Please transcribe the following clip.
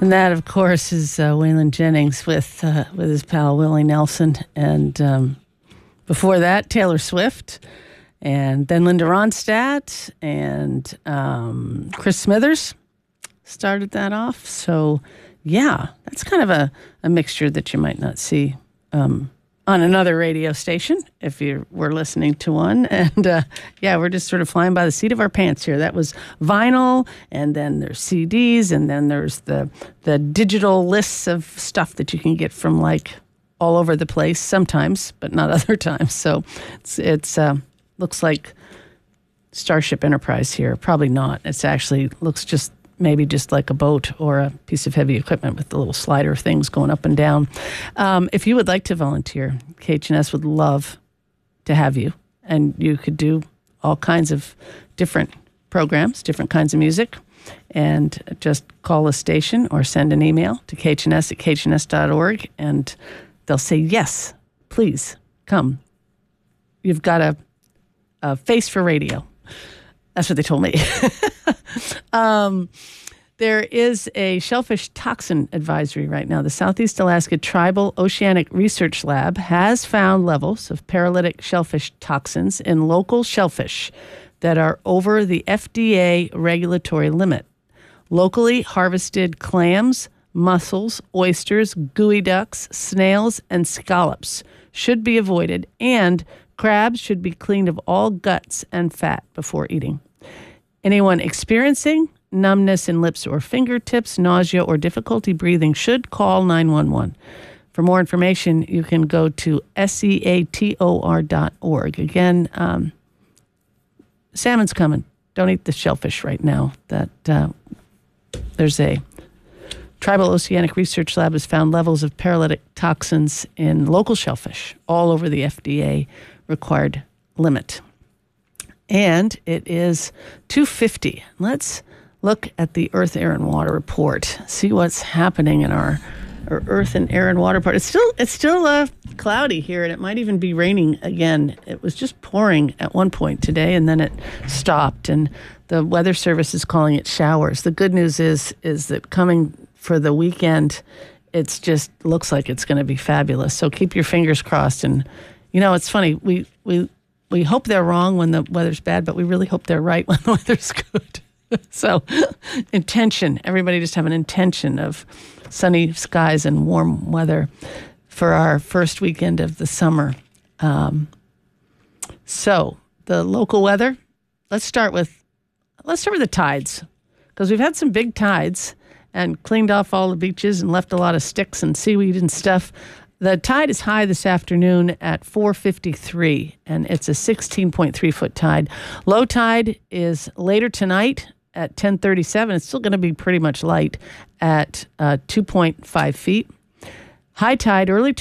And that, of course, is Waylon Jennings with his pal Willie Nelson. And before that, Taylor Swift. And then Linda Ronstadt and Chris Smithers started that off. So, yeah, that's kind of a mixture that you might not see on another radio station if you were listening to one. And yeah, we're just sort of flying by the seat of our pants here. That was vinyl, and then there's CDs, and then there's the digital lists of stuff that you can get from like all over the place sometimes, but not other times. So it's looks like Starship Enterprise here. Probably not. It's actually looks just maybe just like a boat or a piece of heavy equipment with the little slider things going up and down. If you would like to volunteer, KHNS would love to have you. And you could do all kinds of different programs, different kinds of music, and just call a station or send an email to khns@khns.org, and they'll say, yes, please come. You've got a face for radio. That's what they told me. There is a shellfish toxin advisory right now. The Southeast Alaska Tribal Oceanic Research Lab has found levels of paralytic shellfish toxins in local shellfish that are over the FDA regulatory limit. Locally harvested clams, mussels, oysters, gooey ducks, snails, and scallops should be avoided, and crabs should be cleaned of all guts and fat before eating. Anyone experiencing numbness in lips or fingertips, nausea, or difficulty breathing should call 911. For more information, you can go to seator.org. Again, salmon's coming. Don't eat the shellfish right now. There's a Tribal Oceanic Research Lab has found levels of paralytic toxins in local shellfish all over the FDA required limit. And it is 2:50. Let's look at the Earth, Air, and Water report. See what's happening in our Earth and Air and Water report. It's still cloudy here, and it might even be raining again. It was just pouring at one point today, and then it stopped. And the Weather Service is calling it showers. The good news is that coming for the weekend, it's just looks like it's going to be fabulous. So keep your fingers crossed. And it's funny. We hope they're wrong when the weather's bad, but we really hope they're right when the weather's good. So intention. Everybody just have an intention of sunny skies and warm weather for our first weekend of the summer. So the local weather, let's start with the tides, because we've had some big tides and cleaned off all the beaches and left a lot of sticks and seaweed and stuff. The tide is high this afternoon at 4:53, and it's a 16.3-foot tide. Low tide is later tonight at 10:37. It's still going to be pretty much light at 2.5 feet. High tide early